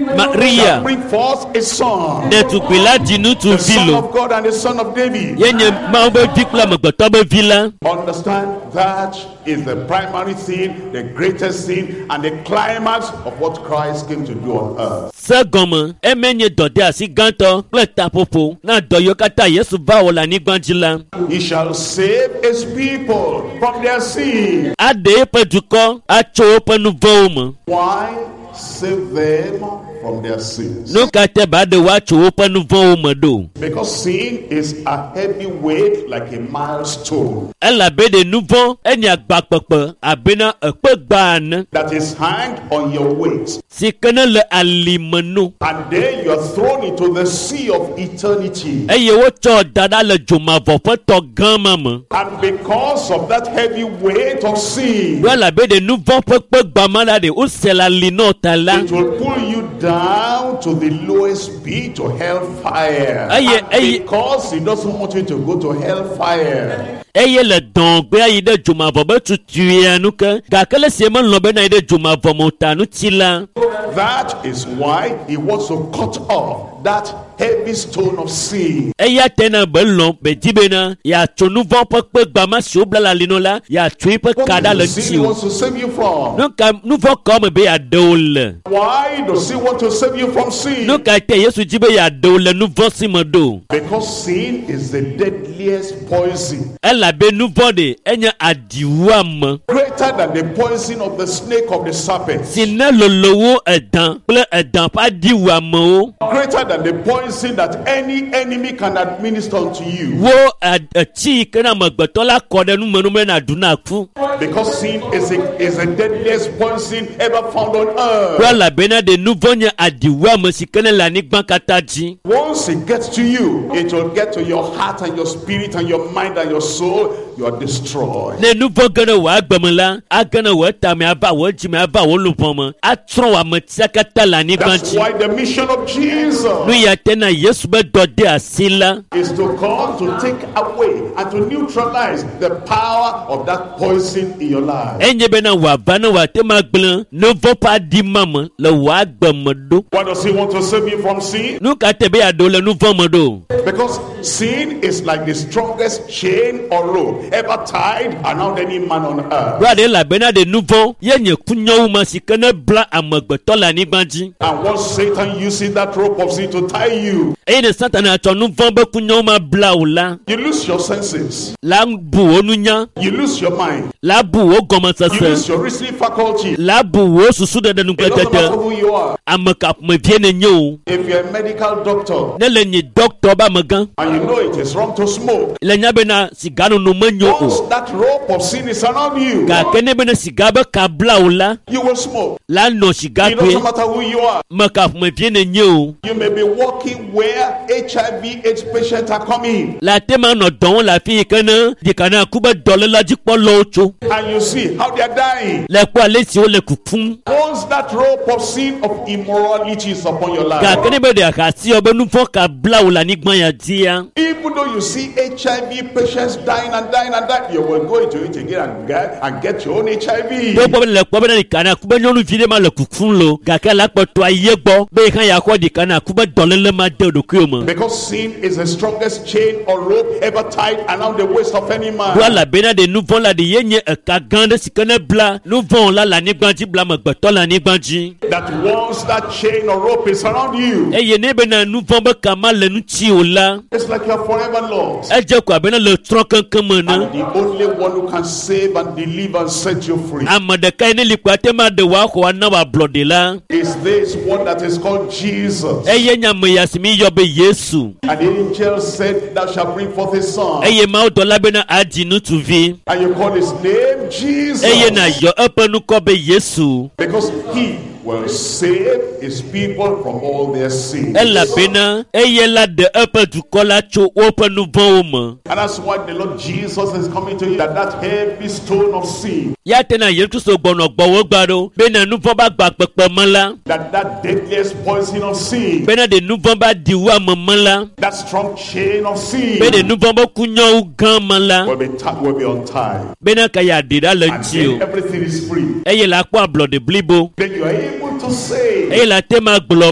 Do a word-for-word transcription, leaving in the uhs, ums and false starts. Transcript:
Maria bring forth a son, de tukpila dinu tu the son vilo. of God and the son of David. Yenye maube dikla magbato be vila. Understand that is the primary thing, the greatest thing, and the climax of what Christ came to do on earth. Segome emenye dode asi ganto ple tapopo na doyo kata Yesu va ola ni gbanjila. He shall save his people from their sin. Ade pe duko acho pe nuvo. Why save them from their sins? No kate ba de wa cho pe nuvo do. Because sin is a heavy weight like a milestone. Ela be de nuvo enya gbapapa abena epe gban that is hanged on your waist. Sikene le alimenu. And then you are thrown into the sea of eternity. Eye wo cho dada le jumavo pe to gama me. And because of that heavy weight of sin, well, be de nuvo pe pe gbamala de o se la lino tala. It will pull you down to the lowest pit, to hellfire. Aye, and aye. Because he doesn't want you to go to hellfire. Eye le don gbe ayi de jumavo be tutu anu ke ga kele se mo lo be na de jumavo mo tanu tila. That is why he wants to cut off that heavy stone of sin. Eya tena be lo be dibena ya chonuvo pe pe gbama si obla la linola ya tui pe kada le What does ti he o. wants to save you from? No ka nuvo come be ya dole. Why does he want to save you from sin? No ka te Yesu jibe ya dole nuvo si mo do. Because sin is the deadliest poison. Ela be nuvo de enya adiwam. Greater than the poison of the snake of the serpent. Sina lolowo edan ple edan pa diwam o. Greater than the poison that any enemy can administer to you. Wo chi kana magbeto la kode nu menu me na duna ku. Because sin is a, is the deadliest poison ever found on earth. Wala bena de nouveau nya adiwam sikene la ni gban kataji. Once it gets to you, it will get to your heart and your spirit and your mind and your soul. You are destroyed. Ne nouveau gana wa agbamala agana wa tame aba wa jime aba wo lupoma atron wa matsakata la ni That's gbanji. why the mission of Jesus Nu ya tena Yesu be dode asila. is to come to take away and to neutralize the power of that poison in your life. Enye bena wa bana wa tema gblen nouveau pa di mama le wa agbamodo. Why does he want to save you from sin? Nu ka tebe ya do le nouveau modo. Because sin is like the strongest chain or rope ever tied around any man on earth. Brother la bena de nouveau yenye kunyo ma sikene bla amagbeto la ni gbanji. And once Satan uses that rope of sin to tie you, E de Satan a ton nouveau be kunyo ma bla o la. you lose your senses, La bu onunya, you lose your mind, la bu o goma you lose sase. your reasoning faculty. La bu o susu de de nu It doesn't matter petete. who you are. Amaka me viene nyo. If you're a medical doctor Ne le ni doctor ba magan. and you know it is wrong to smoke, Le nya bena sigano no manyo once o. that rope of sin is around you, Ka kene bena sigabe ka bla o la. you will smoke. La no It sigabe. doesn't matter who you are. Maka me viene nyo. You may be walking where H I V AIDS patients are coming, La tema no don la fi kana di kana kuba dole la jikpo lo cho. and you see how they are dying. Le kwa le si o le kukun. Once that rope of sin of immorality is upon your Ka life, kene be de akasi obe nu fo ka bla o la ni gban ya dia. even though you see H I V patients dying and dying and dying, you will go into it again and get, and get your own H I V. Do po le kwa be ni kana kuba nyonu vide ma le kukun lo. Ga ka la po to aye gbo. Be kan ya ko di kana kuba dole le ma de do ku mo. Because sin is the strongest chain or rope ever tied around the waist of any man. Voilà bena de nouveau la de yenye e ka gande sikene bla. Nouveau la la ni gbanji bla ma gbeto la ni gbanji. That once that chain or rope is around you, E ye ne bena nouveau be kama le nu ti o la. it's like you're forever lost. E je kwa bena le tron kankan mo na. And the only one who can save and deliver and set you free Amade kai ne likwa te ma de wa ko na wa blode la. is this one that is called Jesus. E ye nya me yasimi yo be Yesu. And the angel said, thou shalt bring forth a son, E ye ma o do la bena adi nu tu vi. and you call his name Jesus, E ye na yo epe nu ko be Yesu. because he will save his people from all their sins. E la bena e ye la de epe du ko la cho ope nu von o mo. And that's why the Lord Jesus is coming to you, that that heavy stone of sin, Ya tena ye tu so gbono gbowo gbado. Bena nu fo ba gba pepe mo la. that that deadliest poison of sin, Bena de nouveau ba diwa maman la. that strong chain of sin Bena de nouveau ba kunyo u gan man la. will be, ta- will be untied. Bena kaya dira le And ti o. then everything is free. Eye la kwa blood de blibo. Then you are able to say, Eye la tema glo